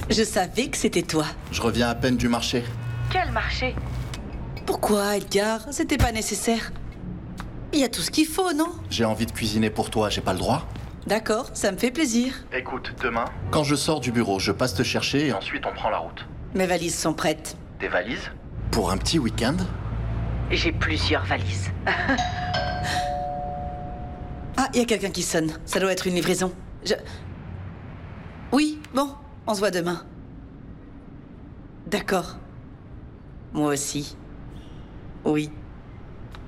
Je savais que c'était toi. Je reviens à peine du marché. Quel marché? Pourquoi, Edgar? C'était pas nécessaire. Il y a tout ce qu'il faut, non? J'ai envie de cuisiner pour toi, j'ai pas le droit? D'accord, ça me fait plaisir. Écoute, demain, quand je sors du bureau, je passe te chercher et ensuite on prend la route. Mes valises sont prêtes. Tes valises? Pour un petit week-end? J'ai plusieurs valises. Ah, il y a quelqu'un qui sonne. Ça doit être une livraison. Oui, bon, on se voit demain. D'accord. Moi aussi. Oui.